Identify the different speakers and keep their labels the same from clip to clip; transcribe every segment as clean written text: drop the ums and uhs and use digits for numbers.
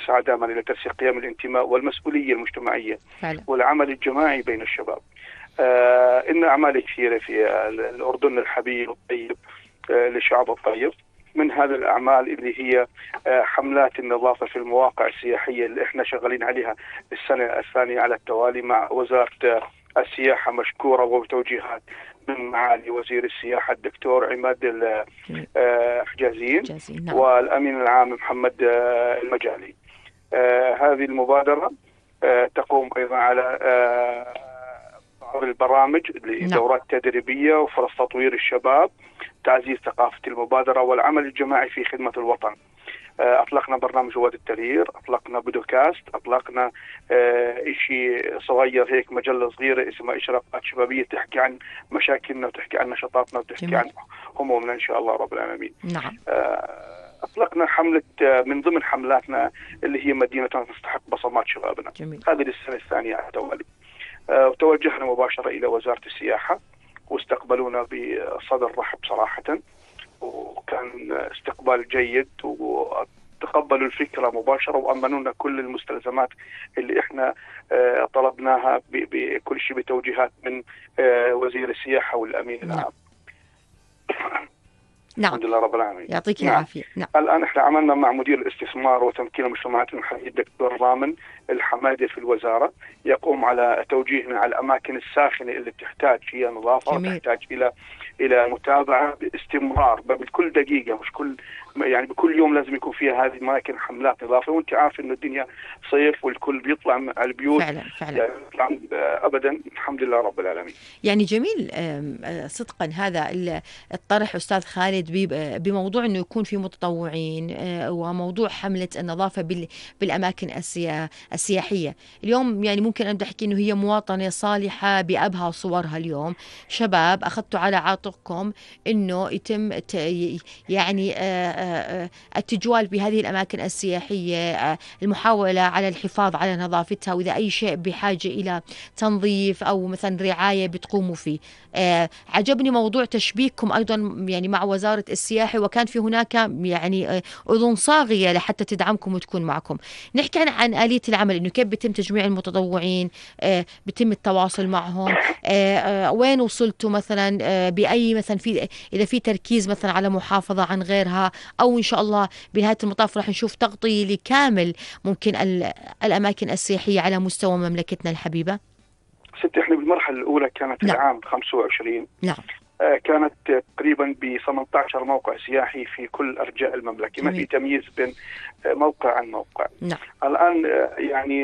Speaker 1: تسعى دائما إلى ترسيخ قيم الانتماء والمسؤولية المجتمعية
Speaker 2: فعلا.
Speaker 1: والعمل الجماعي بين الشباب. إن أعمال كثيرة في الأردن الحبيب الطيب للشعب الطيب. من هذه الأعمال اللي هي حملات النظافة في المواقع السياحية اللي إحنا شغالين عليها السنة الثانية على التوالي مع وزارة السياحة، مشكورة وبتوجيهات من معالي وزير السياحة الدكتور عماد الحجازين
Speaker 2: نعم.
Speaker 1: والأمين العام محمد المجالي. هذه المبادرة تقوم أيضا على البرامج لدورات تدريبية وفرص تطوير الشباب، تعزيز ثقافة المبادرة والعمل الجماعي في خدمة الوطن. أطلقنا برنامج رواد التغيير، أطلقنا بودكاست، أطلقنا شيء صغير هيك مجلة صغيرة اسمها إشراقات شبابية تحكي عن مشاكلنا وتحكي عن نشاطاتنا وتحكي عن همومنا إن شاء الله رب العالمين.
Speaker 2: نعم.
Speaker 1: أطلقنا حملة من ضمن حملاتنا اللي هي مدينتنا تستحق بصمات شبابنا.
Speaker 2: جميل.
Speaker 1: هذه السنة الثانية على التوالي. وتوجهنا مباشرة إلى وزارة السياحة واستقبلونا بصدر رحب صراحة، وكان استقبال جيد وتقبلوا الفكرة مباشرة وأمنونا كل المستلزمات اللي احنا طلبناها بكل شيء بتوجيهات من وزير السياحة والأمين العام.
Speaker 2: نعم.
Speaker 1: الحمد لله رب العالمين.
Speaker 2: يعطيك العافية. نعم.
Speaker 1: الآن احنا عملنا مع مدير الاستثمار وتمكين المجتمعات المحلية الدكتور رامن الحمادي في الوزارة، يقوم على توجيهنا على الأماكن الساخنة اللي تحتاج فيها نظافة وتحتاج إلى متابعة باستمرار بكل دقيقة، مش كل يعني بكل يوم لازم يكون فيها هذه الأماكن حملات نظافة. وانت عارف إنه الدنيا صيف والكل بيطلع من البيوت
Speaker 2: فعلا.
Speaker 1: يعني يطلع أبدا. الحمد لله رب العالمين.
Speaker 2: يعني جميل صدقا هذا الطرح أستاذ خالد بموضوع أنه يكون في متطوعين وموضوع حملة النظافة بالأماكن السياحية. اليوم يعني ممكن أن أحكي أنه هي مواطنة صالحة بأبهى صورها. اليوم شباب أخذتوا على عاتقكم أنه يتم يعني التجوال بهذه الأماكن السياحية، المحاولة على الحفاظ على نظافتها، وإذا أي شيء بحاجة إلى تنظيف أو مثلا رعاية بتقوموا فيه. عجبني موضوع تشبيككم أيضا يعني مع وزارة السياحة، وكان في هناك يعني أذن صاغية لحتى تدعمكم وتكون معكم. نحكي عن آلية العمل، إنه كيف بيتم تجميع المتطوعين، بيتم التواصل معهم، وين وصلتوا مثلا، بأي مثلا إذا في تركيز مثلا على محافظة عن غيرها، أو إن شاء الله بنهاية المطاف راح نشوف تغطية لكامل ممكن الأماكن السياحية على مستوى مملكتنا الحبيبة.
Speaker 1: ستي احنا بالمرحلة الأولى كانت
Speaker 2: نعم.
Speaker 1: العام 25.
Speaker 2: نعم.
Speaker 1: كانت تقريبا ب 18 موقع سياحي في كل أرجاء المملكة. ما في تمييز بين موقع عن موقع.
Speaker 2: نعم.
Speaker 1: الآن يعني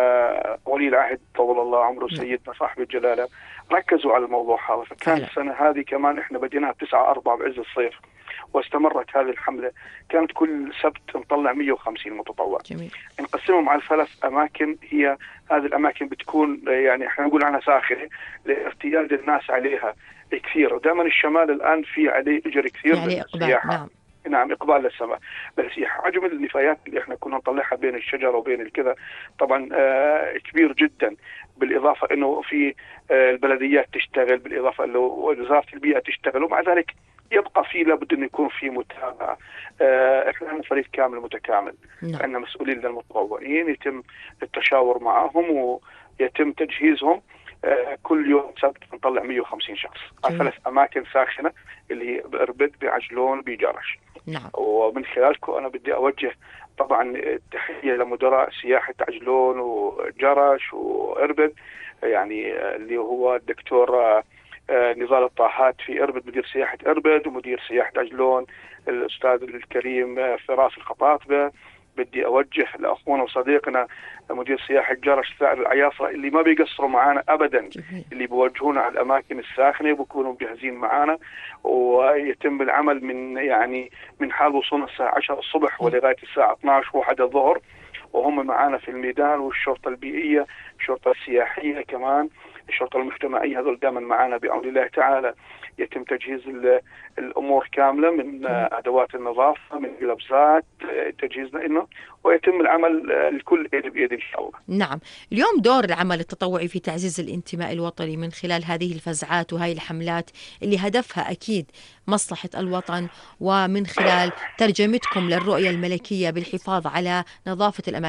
Speaker 1: ولي العهد طول الله عمره سيدنا صاحب الجلالة ركزوا على الموضوع هذا. فكان السنة هذه كمان احنا بديناها 9/4 بعز الصيف، واستمرت هذه الحملة. كانت كل سبت نطلع 150 متطوع.
Speaker 2: جميل.
Speaker 1: نقسمهم على 3 أماكن. هي هذه الأماكن بتكون يعني احنا نقول عنها ساخنة لارتياد الناس عليها كثير، ودائما الشمال الآن في عليه إجر كثير
Speaker 2: يعني
Speaker 1: للسياحة. نعم إقبال للسياحة. حجم النفايات اللي احنا كنا نطلعها بين الشجرة وبين الكذا طبعا كبير جدا، بالإضافة إنه في البلديات تشتغل، بالإضافة إنه وزارة البيئة تشتغل، ومع ذلك يبقى في لابد أن يكون في متابعة. احنا عندنا فريق كامل متكامل. عندنا مسؤولين للمتطوعين يتم التشاور معهم ويتم تجهيزهم. كل يوم سبت نطلع 150 شخص على 3 أماكن ساخنة اللي هي بإربد، بعجلون، بجرش.
Speaker 2: نعم.
Speaker 1: ومن خلالكم أنا بدي أوجه طبعا تحية لمدراء سياحة عجلون وجرش وإربد، يعني اللي هو الدكتور نضال الطاحات في إربد، مدير سياحة إربد، ومدير سياحة عجلون الأستاذ الكريم فراس الخطاطبة. بدي أوجه لأخونا وصديقنا مدير سياحة جرش ثائر العياصرة اللي ما بيقصروا معنا أبدا. اللي بيوجهونا على الأماكن الساخنة وبكونوا مجهزين معنا، ويتم العمل من حال وصولنا الساعة 10 الصبح ولغاية الساعة 12 1 الظهر، وهم معنا في الميدان. والشرطة البيئية، الشرطة السياحية كمان، الشرطة المجتمعية، هذول دائما معنا بأمر الله تعالى. يتم تجهيز الأمور كاملة من أدوات النظافة، من جلبزات، تجهيزنا إنه، ويتم العمل الكل يد بيد إن شاء الله.
Speaker 2: نعم. اليوم دور العمل التطوعي في تعزيز الانتماء الوطني من خلال هذه الفزعات وهي الحملات اللي هدفها أكيد مصلحة الوطن، ومن خلال ترجمتكم للرؤية الملكية بالحفاظ على نظافة الأماكن